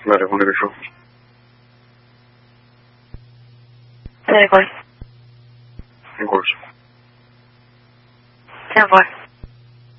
Vale, con eso. Te recuerdo. En curso. Tiempo.